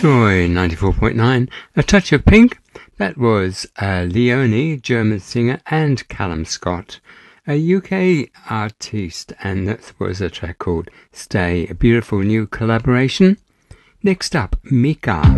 Joy 94.9, A Touch of Pink. That was Leonie, German singer, and Callum Scott, a UK artiste, and that was a track called Stay, a beautiful new collaboration. Next up, Mika.